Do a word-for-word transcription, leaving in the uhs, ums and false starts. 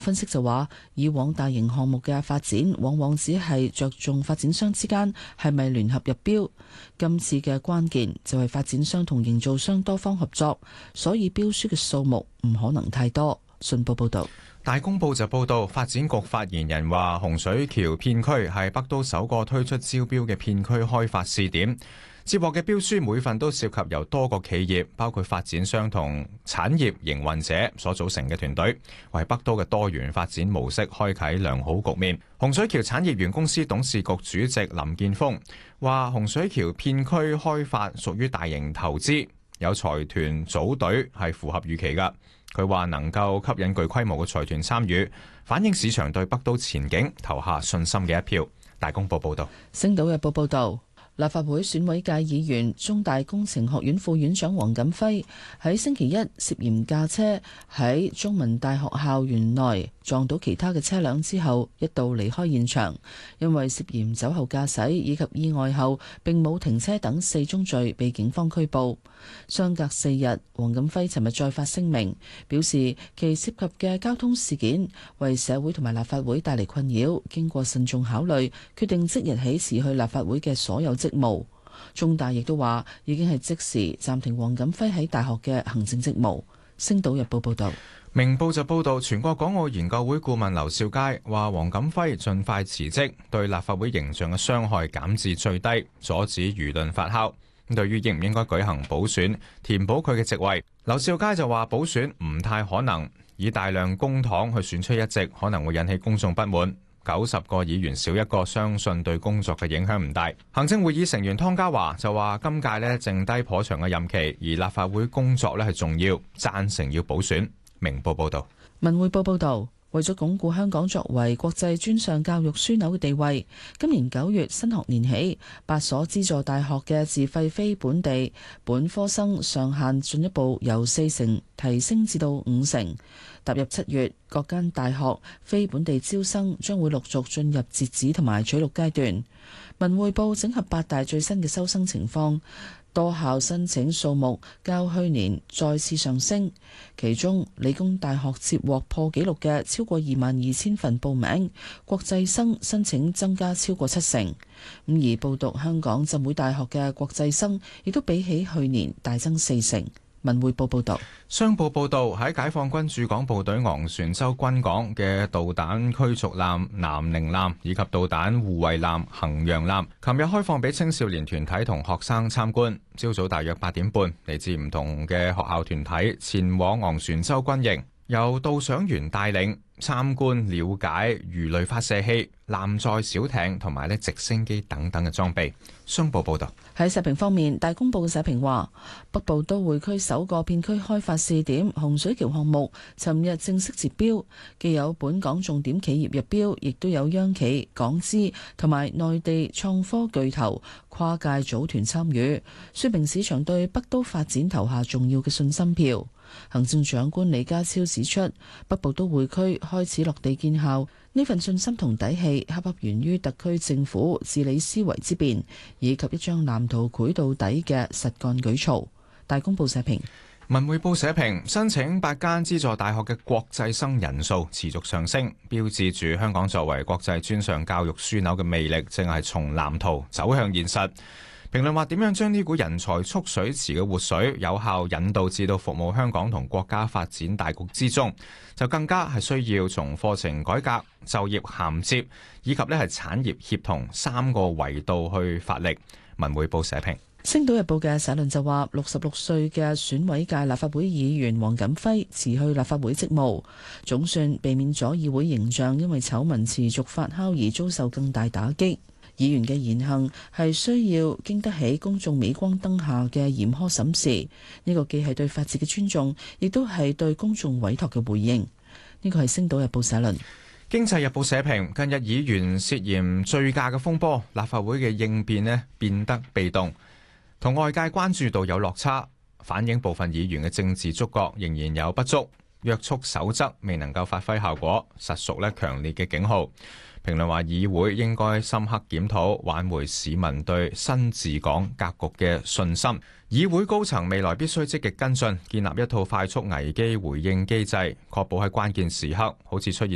分析就話，以往大型項目嘅發展往往只係着重發展商之間係咪聯合入標，今次嘅關鍵就係發展商同營造商多方合作，所以標書嘅數目唔可能太多。信報報道。 大公報就報道，發展局發言人話，洪水橋片區係北都首個推出招標嘅片區開發試點。接獲嘅標書每份都涉及由多個企業，包括發展商同產業營運者所組成嘅團隊，為北都嘅多元發展模式開啟良好局面。洪水橋產業園公司董事局主席林建峰話，洪水橋片區開發屬於大型投資，有財團組隊係符合預期㗎。佢話能夠吸引具規模嘅財團參與，反映市場對北都前景投下信心嘅一票。大公報報道。 星島日報報道。立法會選委界議員、中大工程學院副院長黃錦輝喺星期一涉嫌駕車喺中文大學校園內撞到其他嘅車輛之後，一度離開現場，因為涉嫌酒後駕駛以及意外後並冇停車等四宗罪被警方拘捕。相隔四日，黃錦輝尋日再發聲明，表示其涉及嘅交通事件為社會同埋立法會帶嚟困擾，經過慎重考慮，決定即日起辭去立法會嘅所有職務。中大亦都話已經係即時暫停黃錦輝喺大學嘅行政職務。星島日報報道。 明報就報道，全國港澳研究會顧問劉兆佳話，黃錦輝盡快辭職，對立法會形象嘅傷害減至最低，阻止輿論發酵。對於應唔應該舉行補選，填補佢嘅席位，劉兆佳就話補選唔太可能，以大量公帑去選出一席，可能會引起公眾不滿。九十個議員少一個，相信對工作嘅影響唔大。行政會議成員湯家驊就話，今屆呢剩低頗長嘅任期，而立法會工作呢係重要，贊成要補選。明報報道。 文匯報報道。為咗鞏固香港作為國際專上教育樞紐嘅地位，今年九月新學年起，八所資助大學嘅自費非本地本科生上限進一步由四成提升至到五成。踏入七月，各間大學非本地招生將會陸續進入截止同埋取錄階段。文匯報整合八大最新嘅收生情況。多校申請數目較去年再次上升，其中理工大學接獲破紀錄嘅超過二萬二千份報名，國際生申請增加超過七成。咁而報讀香港浸會大學嘅國際生亦都比起去年大增四成。文匯報報道。 商報報道，喺解放軍駐港部隊昂船洲軍港嘅導彈驅逐艦南寧艦以及導彈護衛艦衡陽艦，琴日開放俾青少年團體同學生參觀。朝早大約八點半，嚟自唔同嘅學校團體前往昂船洲軍營，由導賞員帶領參觀了解魚雷發射器、艦載小艇同埋咧直升機等等嘅裝備。商報報道。 喺社評方面，大公報社評話，北部都會區首個片區開發試點洪水橋項目尋日正式截標，既有本港重點企業入標，亦都有央企、港資同埋內地創科巨頭跨界組團參與，說明市場對北都發展投下重要嘅信心票。行政長官李家超指出，北部都會區開始落地見效，呢份信心同底氣恰恰源於特區政府治理思維之變，以及一張藍圖繪到底嘅實幹舉措。大公報社評。 文匯報社評，申請八間資助大學嘅國際生人數持續上升，標誌住香港作為國際專上教育樞紐嘅魅力正係從藍圖走向現實。評論話，點樣將呢股人才蓄水池嘅活水有效引導至到服務香港同國家發展大局之中，就更加係需要從課程改革、就業銜接以及咧係產業協同三個維度去發力。文匯報社評。 星島日報嘅社論就話，六十六歲嘅選委界立法會議員黃錦輝辭去立法會職務，總算避免咗議會形象因為醜聞持續發酵而遭受更大打擊。議員嘅言行係需要經得起公眾鎂光燈下嘅嚴苛審視，呢個既係對法治嘅尊重，亦都係對公眾委託嘅回應。呢個係星島日報社論。 經濟日報社評，近日議員涉嫌醉駕嘅風波，立法會嘅應變呢變得被動，同外界關注度有落差，反映部分議員嘅政治觸覺仍然有不足，約束守則未能夠發揮效果，實屬咧強烈嘅警號。評論話，議會應該深刻檢討，挽回市民對新治港格局嘅信心。議會高層未來必須積極跟進，建立一套快速危機回應機制，確保喺關鍵時刻，好似出現